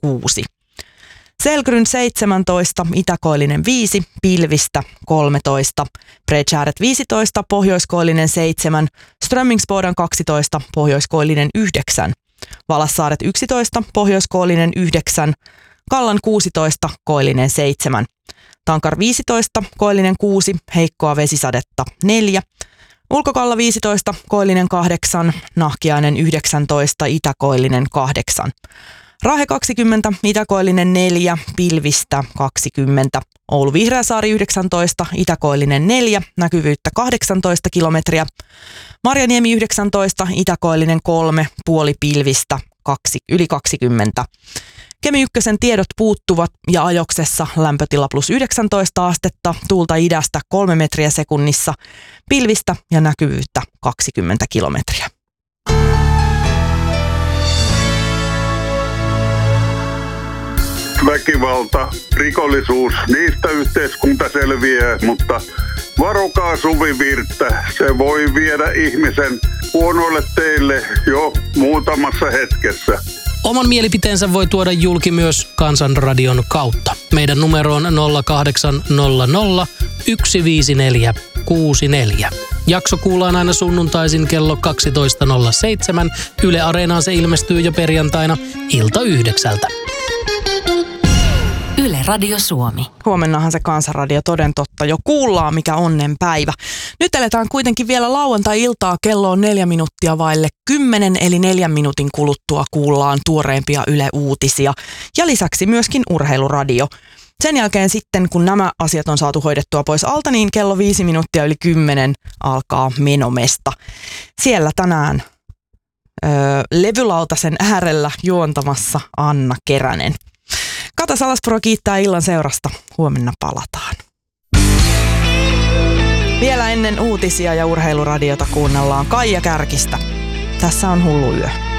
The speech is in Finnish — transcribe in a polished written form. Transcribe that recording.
6. Selgryn 17, itäkoillinen 5, pilvistä 13, Bredgäret 15, pohjoiskoillinen 7, Strömmingsboden 12, pohjoiskoillinen 9, Valassaaret 11, pohjoiskoillinen 9, Kallan 16, koillinen 7, Tankar 15, koillinen 6, heikkoa vesisadetta 4, Ulkokalla 15, koillinen 8, Nahkiainen 19, itäkoillinen 8. Rahe 20, itäkoillinen 4, pilvistä 20. Oulu Vihreäsaari 19, itäkoillinen 4, näkyvyyttä 18 kilometriä. Marjaniemi 19, itäkoillinen 3, puoli pilvistä yli 20. Kemi ykkösen tiedot puuttuvat ja ajoksessa lämpötila plus 19 astetta, tuulta idästä 3 metriä sekunnissa, pilvistä ja näkyvyyttä 20 kilometriä. Väkivalta, rikollisuus, niistä yhteiskunta selviää, mutta varokaa suvivirttä. Se voi viedä ihmisen huonoille teille jo muutamassa hetkessä. Oman mielipiteensä voi tuoda julki myös Kansanradion kautta. Meidän numero on 0800 154 64. Jakso kuullaan aina sunnuntaisin kello 12.07. Yle Areenaan se ilmestyy jo perjantaina ilta 9. Yle Radio Suomi. Huomennahan se Kansanradio toden totta jo kuullaan, mikä onnen päivä. Nyt eletään kuitenkin vielä lauantai-iltaa, kello on 4 minuuttia vaille 10, eli 4 minuutin kuluttua kuullaan tuoreempia Yle-uutisia ja lisäksi myöskin urheiluradio. Sen jälkeen sitten, kun nämä asiat on saatu hoidettua pois alta, niin kello 5 minuuttia yli 10 alkaa Menomesta. Siellä tänään levylautasen äärellä juontamassa Anna Keränen. Kata Salaspuro kiittää illan seurasta. Huomenna palataan. Vielä ennen uutisia ja urheiluradiota kuunnellaan Kaija Kärkistä. Tässä on Hullu yö.